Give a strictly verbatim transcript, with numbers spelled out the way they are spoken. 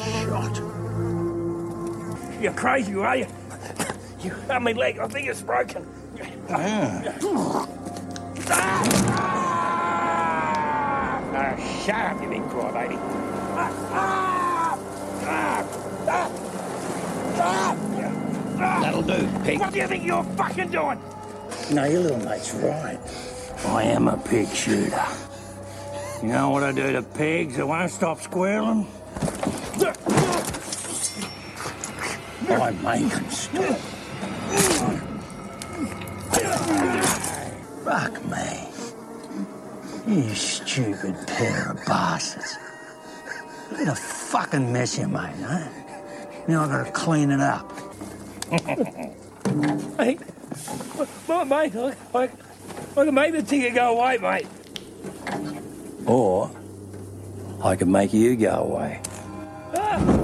shot. You're crazy, are you? You got me leg. I think it's broken. Ah. Ah, shut up, you big crybaby. Ah, ah, ah, ah, ah. That'll do, pig. What do you think you're fucking doing? No, your little mate's right. I am a pig shooter. You know what I do to pigs that won't stop squealing? I make them stop. Fuck me. You stupid pair of bastards. Look at the fucking mess you made, huh? Now I've got to clean it up. Mate, well, mate, I, I, I can make the ticket go away, mate. Or I can make you go away. Ah.